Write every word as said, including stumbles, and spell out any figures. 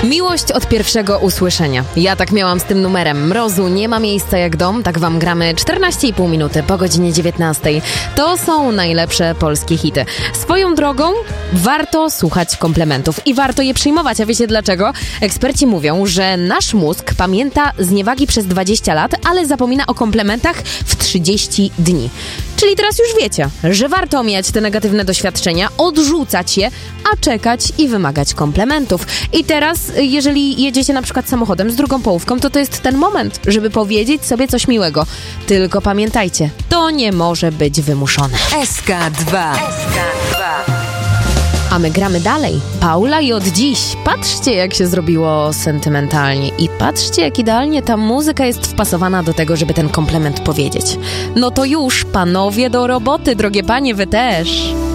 Miłość od pierwszego usłyszenia. Ja tak miałam z tym numerem. Mrozu nie ma miejsca jak dom. Tak wam gramy czternaście i pół minuty po godzinie dziewiętnastej. To są najlepsze polskie hity. Swoją drogą warto słuchać komplementów i warto je przyjmować. A wiecie dlaczego? Eksperci mówią, że nasz mózg pamięta zniewagi przez dwadzieścia lat, ale zapomina o komplementach w trzydzieści dni. Czyli teraz już wiecie, że warto omijać te negatywne doświadczenia, odrzucać je, a czekać i wymagać komplementów. I teraz, jeżeli jedziecie na przykład samochodem z drugą połówką, to to jest ten moment, żeby powiedzieć sobie coś miłego. Tylko pamiętajcie, to nie może być wymuszone. S K dwa. A my gramy dalej. Paula i od dziś. Patrzcie, jak się zrobiło sentymentalnie. I patrzcie, jak idealnie ta muzyka jest wpasowana do tego, żeby ten komplement powiedzieć. No to już, panowie do roboty, drogie panie, wy też.